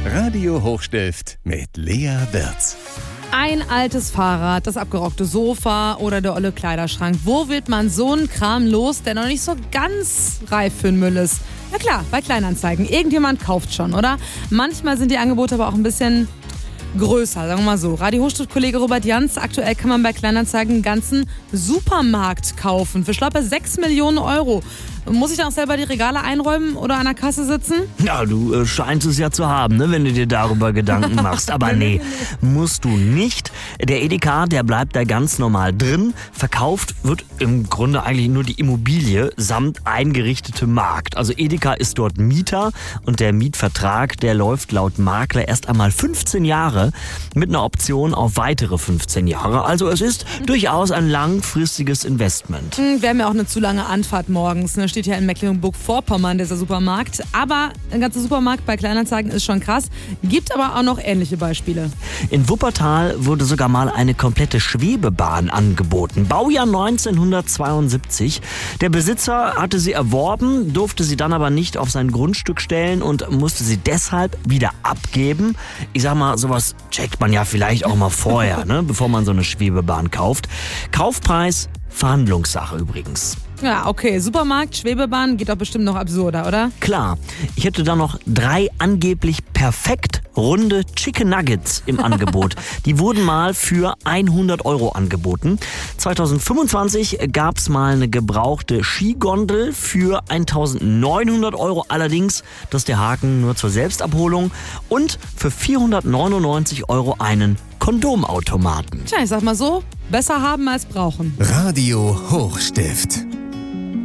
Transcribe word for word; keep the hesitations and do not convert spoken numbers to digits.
Radio Hochstift mit Lea Wirtz. Ein altes Fahrrad, das abgerockte Sofa oder der olle Kleiderschrank. Wo wird man so einen Kram los, der noch nicht so ganz reif für den Müll ist? Na klar, bei Kleinanzeigen. Irgendjemand kauft schon, oder? Manchmal sind die Angebote aber auch ein bisschen größer, sagen wir mal so. Radio Hochstift-Kollege Robert Janz, aktuell kann man bei Kleinanzeigen einen ganzen Supermarkt kaufen für schlappe sechs Millionen Euro. Muss ich dann auch selber die Regale einräumen oder an der Kasse sitzen? Ja, du äh, scheinst es ja zu haben, ne, wenn du dir darüber Gedanken machst. Aber nee, musst du nicht. Der Edeka, der bleibt da ganz normal drin. Verkauft wird im Grunde eigentlich nur die Immobilie samt eingerichtetem Markt. Also Edeka ist dort Mieter und der Mietvertrag, der läuft laut Makler erst einmal fünfzehn Jahre mit einer Option auf weitere fünfzehn Jahre. Also es ist durchaus ein langfristiges Investment. Wir haben ja auch eine zu lange Anfahrt morgens, ne? Steht ja in Mecklenburg-Vorpommern, dieser Supermarkt. Aber ein ganzer Supermarkt bei Kleinanzeigen ist schon krass. Gibt aber auch noch ähnliche Beispiele. In Wuppertal wurde sogar mal eine komplette Schwebebahn angeboten. Baujahr neunzehnhundertzweiundsiebzig. Der Besitzer hatte sie erworben, durfte sie dann aber nicht auf sein Grundstück stellen und musste sie deshalb wieder abgeben. Ich sag mal, sowas checkt man ja vielleicht auch mal vorher, ne, bevor man so eine Schwebebahn kauft. Kaufpreis, Verhandlungssache übrigens. Ja, okay. Supermarkt, Schwebebahn, geht doch bestimmt noch absurder, oder? Klar. Ich hätte da noch drei angeblich perfekt runde Chicken Nuggets im Angebot. Die wurden mal für hundert Euro angeboten. zweitausendfünfundzwanzig gab es mal eine gebrauchte Skigondel für eintausendneunhundert Euro. Allerdings, das ist der Haken, nur zur Selbstabholung. Und für vierhundertneunundneunzig Euro einen Kondomautomaten. Tja, ich sag mal so, besser haben als brauchen. Radio Hochstift.